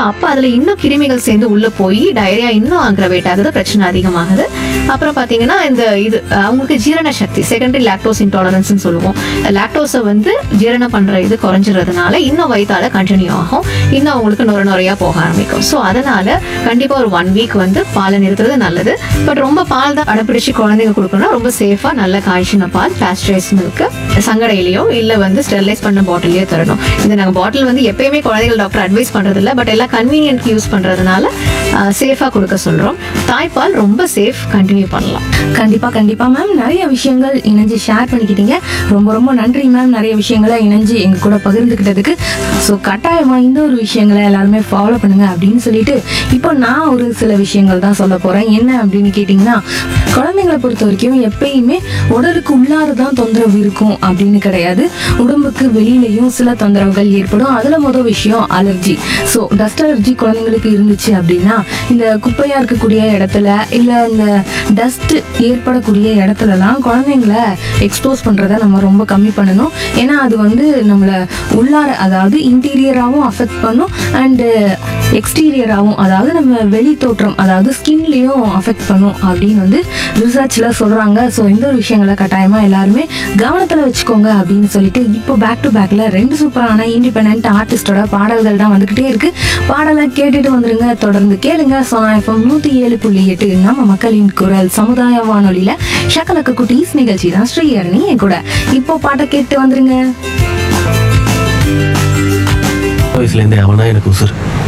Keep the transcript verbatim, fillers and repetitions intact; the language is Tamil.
அப்போ அதில் இன்னும் கிருமிகள் சேர்ந்து உள்ளே போய் டயரியா இன்னும் அக்ரவேட் ஆகுது, பிரச்சனை அதிகமாகுது. அப்புறம் பார்த்தீங்கன்னா இந்த இது அவங்களுக்கு ஜீரண சக்தி, செகண்டரி லாக்டோஸ் இன்டாலரன்ஸ்னு சொல்லுவோம். லாக்டோஸை வந்து ஜீரணம் பண்ணுற இது குறைஞ்சிறதுனால இன்னும் வயிற்றால கண்டினியூ ஆகும், இன்னும் அவங்களுக்கு நுர நுறையாக போக ஆரம்பிக்கும். ஸோ அதனால் கண்டிப்பாக ஒரு ஒன் வீக் வந்து பாலை நிறுத்துறது நல்லது. பட் ரொம்ப பால் தான் அடப்பிடிச்சு குழந்தைங்க கொடுக்கணும்னா ரொம்ப சேஃபாக நல்ல காய்ச்சின பால், பாஸ்டரைஸ் மில்க்கு சங்கடையிலையோ இல்லை வந்து ஸ்டெரிலைஸ் பண்ண பாட்டிலையோ தரணும். இந்த நாங்கள் பாட்டில் வந்து எப்பயுமே குழந்தைகள் டாக்டர் அட்வைஸ் பண்ணுறதில்ல, பட் எல்லாம் கன்வீனியன்ட் யூஸ் பண்ணுறதுனால சேஃபாக கொடுக்க சொல்கிறோம். தாய்ப்பால் ரொம்ப சேஃப், கண்டினியூ பண்ணலாம். கண்டிப்பா கண்டிப்பா மேம், நிறைய விஷயங்கள் இணைஞ்சு ஷேர் பண்ணிக்கிட்டீங்க. ரொம்ப ரொம்ப நன்றி மேம், நிறைய விஷயங்களை இணைஞ்சு எங்க கூட பகிர்ந்துக்கிட்டதுக்கு. ஸோ கட்டாயமா இந்த ஒரு விஷயங்களை எல்லாருமே ஃபாலோ பண்ணுங்க அப்படின்னு சொல்லிட்டு இப்போ நான் ஒரு சில விஷயங்கள் தான் சொல்ல போறேன். என்ன அப்படின்னு கேட்டிங்கன்னா, குழந்தைங்களை பொறுத்த வரைக்கும் எப்பயுமே உடலுக்கு உள்ளாரதான் தொந்தரவு இருக்கும் அப்படின்னு கிடையாது, உடம்புக்கு வெளியிலையும் சில தொந்தரவுகள் ஏற்படும். அதுல முதல் விஷயம் அலர்ஜி. ஸோ டஸ்ட் அலர்ஜி குழந்தைங்களுக்கு இருந்துச்சு அப்படின்னா இந்த குப்பையா இருக்கக்கூடிய இடத்துல இல்லை இந்த டஸ்ட் ஏற்படக்கூடிய இடத்துலலாம் குழந்தைங்களை எக்ஸ்போஸ் பண்றதை நம்ம ரொம்ப கம்மி பண்ணணும். ஏன்னா அது வந்து நம்மளை உள்ளார, அதாவது இன்டீரியராகவும் அஃபெக்ட் பண்ணும் அண்டு எக்ஸ்டீரியராகவும், அதாவது நம்ம வெளி தோற்றம், அதாவது ஸ்கின்லேயும் அஃபெக்ட் பண்ணும் அப்படின்னு வந்து ரிசர்ச்சில் சொல்கிறாங்க. ஸோ இந்த ஒரு விஷயங்களை கட்டாயமாக எல்லாருமே கவனத்தில் வச்சுக்கோங்க அப்படின்னு சொல்லிட்டு இப்போ பேக் டு பேக்கில் ரெண்டு சூப்பரான இண்டிபெண்ட் ஆர்டிஸ்டோட பாடல்கள் தான் வந்துக்கிட்டே இருக்குது. பாடலை கேட்டுட்டு வந்துருங்க, தொடர்ந்து கேளுங்க. சோனா எஃப்எம் நூற்றி ஏழு புள்ளி எட்டு நம்ம மக்களின் குரல் சமுதாய வானொலியில் ஷக்கலக்க குட்டீஸ் நிகழ்ச்சி தான் ஸ்ரீஹரணி என் கூட. இப்போ பாட்டை கேட்டு வந்துருங்க. வயசுலேருந்தே அவனா எனக்கு உசுர்.